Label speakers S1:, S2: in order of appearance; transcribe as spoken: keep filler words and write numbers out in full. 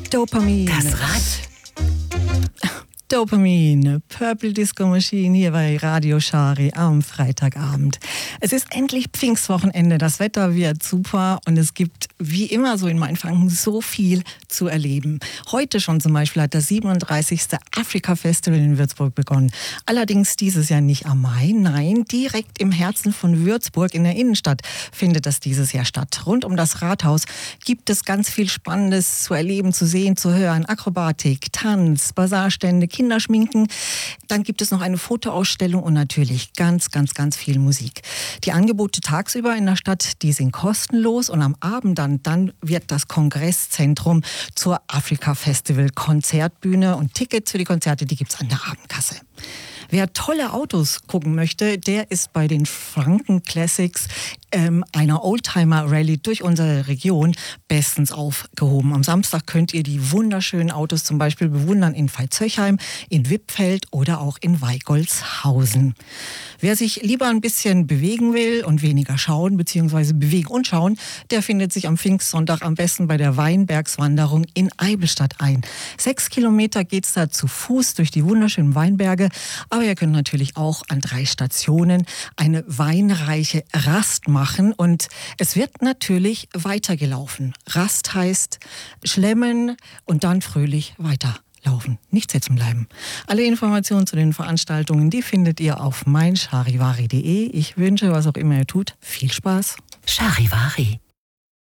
S1: Dopamin.
S2: Das Rad.
S1: Dopamin, Purple Disco Machine hier bei Radio Schari am Freitagabend. Es ist endlich Pfingstwochenende, das Wetter wird super und es gibt wie immer so in Mainfranken so viel zu erleben. Heute schon zum Beispiel hat das siebenunddreißigste Afrika Festival in Würzburg begonnen. Allerdings dieses Jahr nicht am Main, nein, direkt im Herzen von Würzburg in der Innenstadt findet das dieses Jahr statt. Rund um das Rathaus gibt es ganz viel Spannendes zu erleben, zu sehen, zu hören. Akrobatik, Tanz, Basarstände, Kinderschminken. Dann gibt es noch eine Fotoausstellung und natürlich ganz, ganz, ganz viel Musik. Die Angebote tagsüber in der Stadt, die sind kostenlos und am Abend dann, dann wird das Kongresszentrum zur Afrika Festival Konzertbühne und Tickets für die Konzerte, die gibt es an der Abendkasse. Wer tolle Autos gucken möchte, der ist bei den Franken Classics, ähm, einer Oldtimer-Rallye durch unsere Region, bestens aufgehoben. Am Samstag könnt ihr die wunderschönen Autos zum Beispiel bewundern in Veitshöchheim, in Wippfeld oder auch in Weigolzhausen. Wer sich lieber ein bisschen bewegen will und weniger schauen, beziehungsweise bewegen und schauen, der findet sich am Pfingstsonntag am besten bei der Weinbergswanderung in Eibelstadt ein. Sechs Kilometer geht's da zu Fuß durch die wunderschönen Weinberge, aber ihr könnt natürlich auch an drei Stationen eine weinreiche Rast machen und es wird natürlich weitergelaufen. Rast heißt schlemmen und dann fröhlich weiterlaufen, nicht sitzen bleiben. Alle Informationen zu den Veranstaltungen, die findet ihr auf mein charivari punkt de. Ich wünsche, was auch immer ihr tut, viel Spaß.
S2: Charivari.